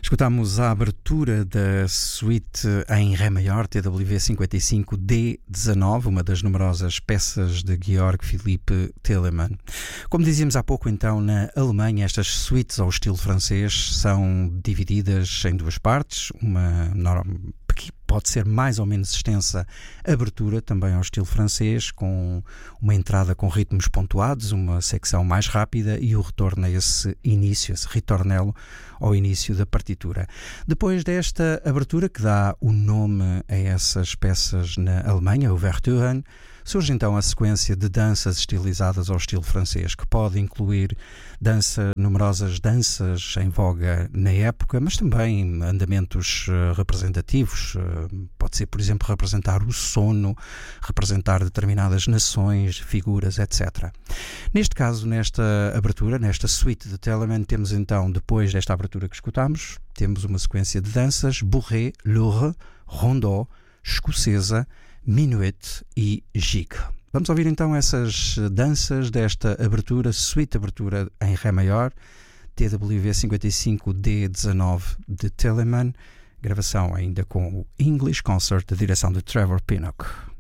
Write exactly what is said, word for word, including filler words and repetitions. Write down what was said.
Escutámos a abertura da suíte em Ré maior, T W V cinquenta e cinco D dezanove, uma das numerosas peças de Georg Philipp Telemann. Como dizíamos há pouco, então, na Alemanha, estas suítes ao estilo francês são divididas em duas partes, uma que pode ser mais ou menos extensa abertura, também ao estilo francês, com uma entrada com ritmos pontuados, uma secção mais rápida e o retorno a esse início, esse ritornello ao início da partitura. Depois desta abertura, que dá o nome a essas peças na Alemanha, Ouvertüren, surge então a sequência de danças estilizadas ao estilo francês, que pode incluir dança, numerosas danças em voga na época, mas também andamentos uh, representativos. Uh, pode ser, por exemplo, representar o sono, representar determinadas nações, figuras, etcétera. Neste caso, nesta abertura, nesta suite de Telemann, temos então, depois desta abertura que escutamos, temos uma sequência de danças, bourrée, loure, rondeau, escocesa, minuet e gigue. Vamos ouvir então essas danças desta abertura, suíte abertura em Ré maior, T W V cinquenta e cinco D dezanove de Telemann, gravação ainda com o English Concert, da direção de Trevor Pinnock.